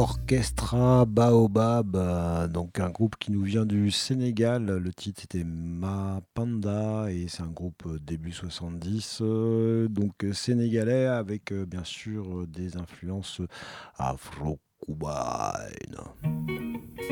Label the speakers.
Speaker 1: Orchestra Baobab, donc un groupe qui nous vient du Sénégal. Le titre c'était Ma Panda et c'est un groupe début 70, sénégalais avec bien sûr des influences afro-cubaines.